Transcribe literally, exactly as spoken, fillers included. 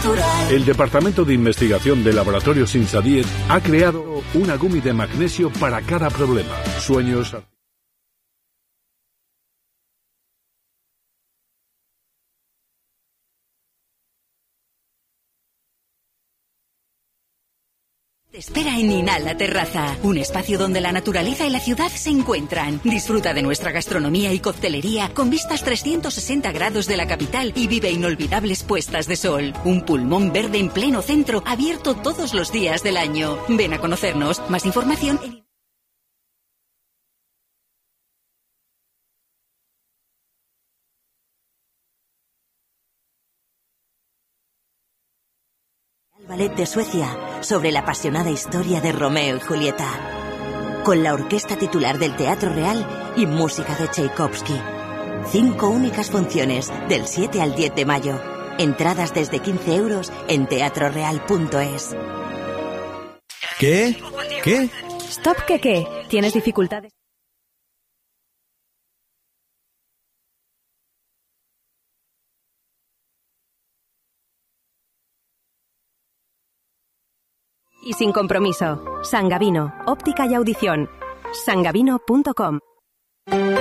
natural. El Departamento de Investigación de Laboratorios Insadiet ha creado una gummy de magnesio para cada problema. Sueños... Te espera en Inala Terraza, un espacio donde la naturaleza y la ciudad se encuentran. Disfruta de nuestra gastronomía y coctelería con vistas trescientos sesenta grados de la capital y vive inolvidables puestas de sol. Un pulmón verde en pleno centro, abierto todos los días del año. Ven a conocernos. Más información en... El ballet de Suecia sobre la apasionada historia de Romeo y Julieta, con la orquesta titular del Teatro Real y música de Tchaikovsky. Cinco únicas funciones del siete al diez de mayo. Entradas desde quince euros en teatro real punto es. ¿Qué? ¿Qué? Stop, ¿qué qué? ¿Tienes dificultades? Y sin compromiso. Sangavino, óptica y audición. sangavino punto com.